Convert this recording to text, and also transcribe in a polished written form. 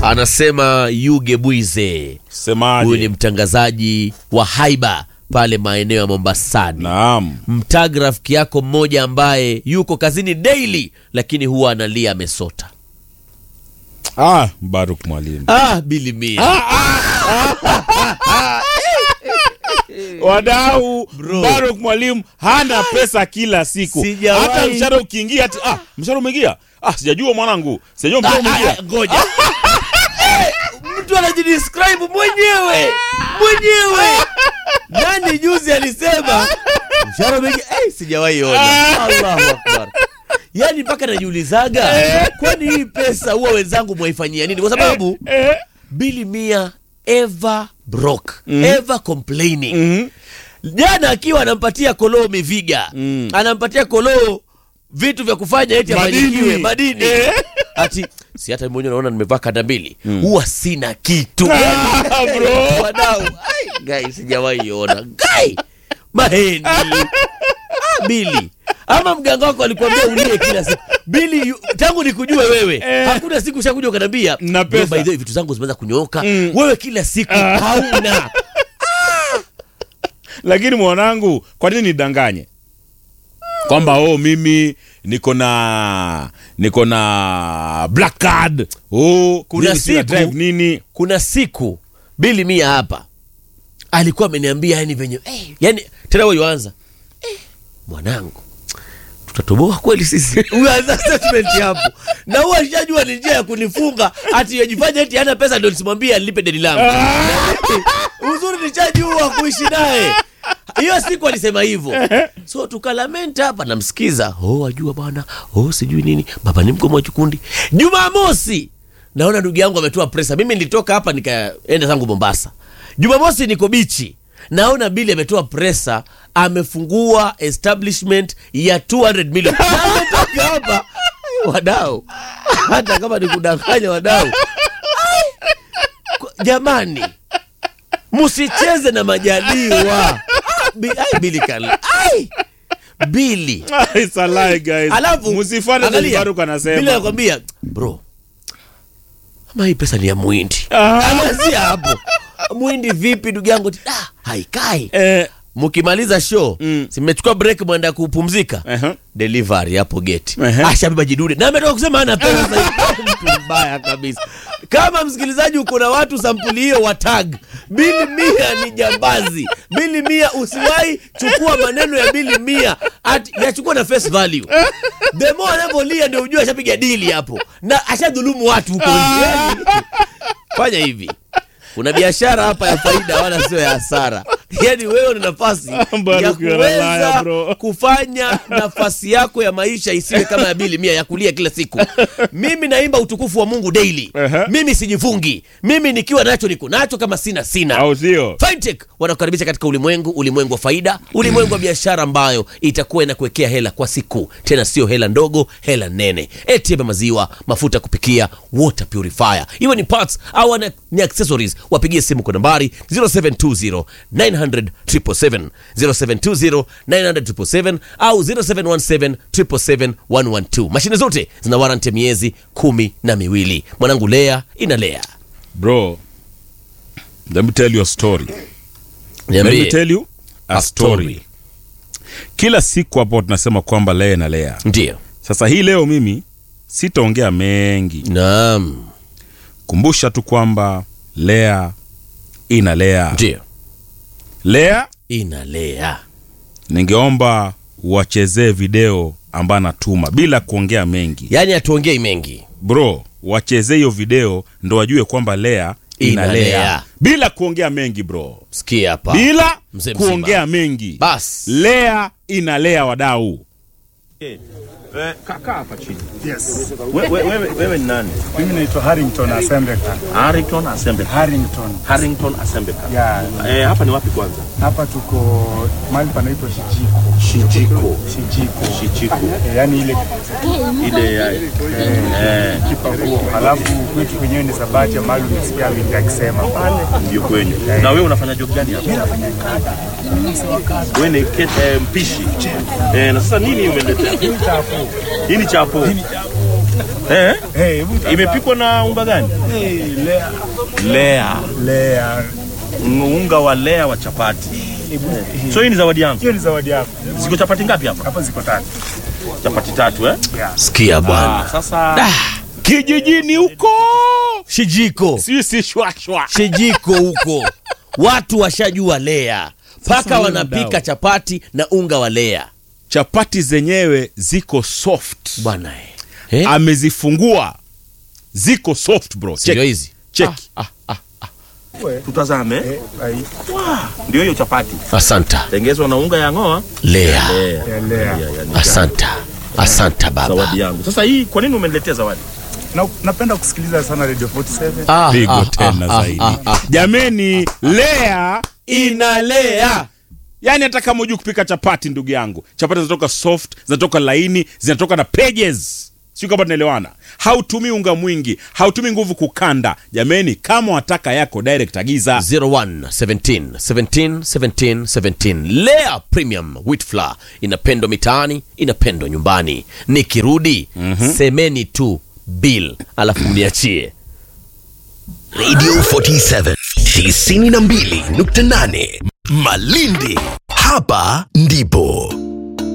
Anasema Yuge Buize. Semaje? Huyu ni mtangazaji wa Haiba pale maeneo ya Mombasani. Naam. Mtag rafiki yako mmoja ambaye yuko kazini daily lakini huwa analia amesota. Baruk Mwalimu. Bili Mia. Wadau, Baruk Mwalimu hana pesa kila siku. Hata mshahara ukiingia mshahara umeingia. Sijajua mwanangu. Sijajua mshahara umeingia. Ngoja. Mtu anajidescribe mwenyewe. Nani juzi alisema mshahara umeingia? Sijawahi ona. Allahu Akbar. Yaani mpaka najiulizaga kwani hii pesa huwa wenzangu mwaifanyia nini? Kwa sababu Bili Mia ever broke, ever complaining. Jana akiwa anampatia Koloo miviga, anampatia Koloo vitu vya kufanya eti afanikiwe madini. Ati si hata mwenyewe naona nimevaa kanda mbili. Huwa sina kitu. Bro, wadau. Guys, sijawahi ona. Guy, maheni. Bili. Ama mganga wako alikwambia ulie kila siku. Bili, tangu nikujue wewe, hakuna siku ushakuja ukaniambia na pesa. By the way, vitu zangu zimeanza kunyooka. Wewe kila siku hauna. Lakini mwanangu, kwa nini nidanganye? Kwamba mimi niko na black card. Kuna siku drive nini? Kuna siku Bili Mia hapa alikuwa ameniambia yani venye yani tena wewe uanza mwanangu tutatoboa kweli sisi. Uanza statement hapo. Na huwa alishajua ni njia ya kunifunga ati yajifanye eti hana pesa ndio nisimwambie alipe deni langu. Uzuri nishajua kuishi naye. Hiyo siku alisema hivyo. So tukalamenta hapa namsikiza. Wajua bwana. Sijui nini. Baba ni mgomo wa kikundi. Jumamosi naona ndugu yangu ametoa presa. Mimi nilitoka hapa nikaenda zangu Mombasa. Jumamosi niko bichi. Naona Bili ametoa presa, amefungua establishment ya 200 million. Ametoka hapa. Wadau. Hata kama nikudanganya wadau. Jamani. Msicheze na majaliwa. Bili kali. Bili. It's a lie, guys. Alafu msifanye ndio Baruk anasema. Bili anakuambia, bro. Ama hii pesa ni ya Muhindi. Anazia hapo. Muhindi vipi ndugu yangu? Haikai. Mkimaliza show, simechukua break mwenda kupumzika. Delivery hapo gate. Ashabeba jidude. Na ametoka kusema hana pesa. Mtu mbaya kabisa. Kama msikilizaji uko na watu sampuli hiyo wa tag. Bili Mia ni jambazi. Bili Mia usiwahi chukua maneno ya Bili Mia yachukua na face value. The more anavolia ndio ujue ashapiga deal hapo. Na ashadhulumu watu huko nje. Fanya hivi. Kuna biashara hapa ya faida wala sio ya hasara. Yaani wewe una nafasi ya kuweza kufanya nafasi yako ya maisha isiwe kama ya Bili Mia ya kulia kila siku. Mimi naimba utukufu wa Mungu daily. Mimi sijifungi. Mimi nikiwa nacho niko nacho, kama sina. Au sio? Fintech wanakukaribisha katika ulimwengu wa faida, ulimwengu wa biashara ambayo itakuwa inakuwekea hela kwa siku. Tena sio hela ndogo, hela nene. ATM maziwa, mafuta kupikia, water purifier. Iwe ni parts au ni accessories. Wapigie simu kwa nambari 0720 900 777 0720 900 777 au 0717 777 112. Mashine zote zina warranty ya miezi 12. Mwanangu Lea inalea. Bro, let me tell you a story. Let me tell you a story. Kila siku hapo tunasema kwamba Lea inalea. Ndio. Sasa hii leo mimi sitaongea mengi. Naam. Kumbusha tu kwamba Lea inalea. Ndio. Lea inalea. Ningeomba wachezee video ambayo natuma bila kuongea mengi. Yaani atuongei mengi. Bro, wachezee hiyo video ndo wajue kwamba Lea inalea. Bila kuongea mengi bro. Sikia hapa. Bila kuongea mengi. Bas. Lea inalea wadau. Kaka hapa chini. Yes. Wewe ni nani? Mimi naitwa Harrington Asembeka. Harrington Asembeka. Harrington Asembeka. Yeah. Hapa ni wapi kwanza? Hapa tuko mahali panaitwa Shijiko. Yaani ile kipakuo. Halafu kwetu kwenyewe ni Sabati mahali unasikia mimi akisema pale ndio kwenyu. Na wewe unafanya job gani hapa? Mimi nafanya kazi. Wewe ni mpishi. Na sasa nini umeletea? Hii ni chapo. Imepikwa na unga gani? Lea. Unga wa lea wa chapati. So hii ni zawadi yangu. Hiyo ni zawadi yako. Ziko chapati ngapi hapa? Hapa ziko 3. Chapati 3 Yeah. Sikia bwana. Sasa kijijini huko Shijiko. si shwa. Shijiko huko. Watu washajua lea. Paka wanapika chapati na unga wa lea. Chapati zenyewe ziko soft Bwana amezifungua ziko soft bro. Sio hizi. Check. tutazame. Ndio hiyo chapati. Asanta. Tengezwa na unga ya ngoa. Lea. Asanta baba. Zawadi yangu. Sasa hii kwa nini umeniletea zawadi? Napenda kusikiliza sana Radio 47. Pigo tena zaidi. Jameni, lea inalea. Yaani hata kama hujui kupika chapati ndugu yangu, chapati zinatoka soft, zinatoka laini, zinatoka na pages. Sio kama tunaelewana. Hautumii unga mwingi, hautumii nguvu kukanda. Jameni, kama wataka yako direct agiza 0117171717. Lea Premium Wheat Flour inapendwa mitaani, inapendwa nyumbani. Nikirudi semeni tu bill alafu mniachie. Radio 47 92.8 Malindi, hapa ndipo.